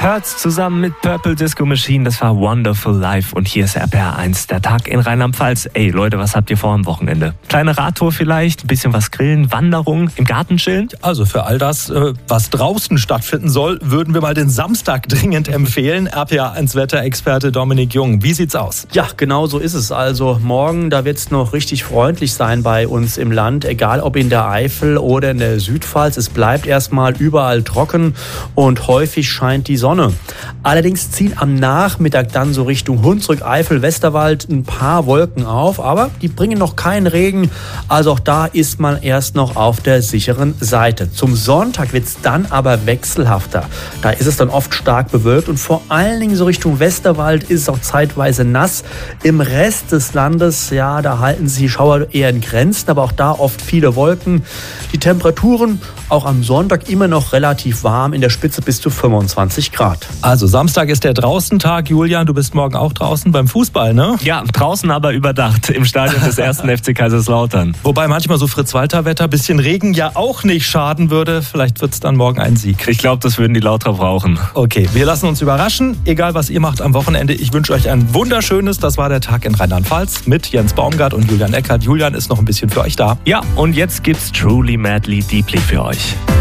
Hertz zusammen mit Purple Disco Machine. Das war Wonderful Life. Und hier ist RPR1, der Tag in Rheinland-Pfalz. Ey Leute, was habt ihr vor am Wochenende? Kleine Radtour vielleicht, ein bisschen was grillen, Wanderung, im Garten chillen? Also für all das, was draußen stattfinden soll, würden wir mal den Samstag dringend empfehlen. RPR1 Wetterexperte Dominik Jung, wie sieht's aus? Ja, genau so ist es. Also morgen, da wird es noch richtig freundlich sein bei uns im Land, egal ob in der Eifel oder in der Südpfalz. Es bleibt erstmal überall trocken und häufig scheint die Sonne. Allerdings ziehen am Nachmittag dann so Richtung Hunsrück, Eifel, Westerwald ein paar Wolken auf, aber die bringen noch keinen Regen. Also auch da ist man erst noch auf der sicheren Seite. Zum Sonntag wird es dann aber wechselhafter. Da ist es dann oft stark bewölkt und vor allen Dingen so Richtung Westerwald ist es auch zeitweise nass. Im Rest des Landes, ja, da halten sich die Schauer eher in Grenzen, aber auch da oft viele Wolken. Die Temperaturen auch am Sonntag immer noch relativ warm, in der Spitze bis zu 25 Grad. Also Samstag ist der Draußentag. Julian, du bist morgen auch draußen beim Fußball, ne? Ja, draußen aber überdacht, im Stadion des 1. FC Kaiserslautern. Wobei manchmal so Fritz-Walter-Wetter, bisschen Regen ja auch nicht schaden würde. Vielleicht wird es dann morgen ein Sieg. Ich glaube, das würden die Lauter brauchen. Okay, wir lassen uns überraschen. Egal, was ihr macht am Wochenende. Ich wünsche euch ein wunderschönes. Das war der Tag in Rheinland-Pfalz mit Jens Baumgart und Julian Eckert. Julian ist noch ein bisschen für euch da. Ja, und jetzt gibt's Truly Madly Deeply für euch.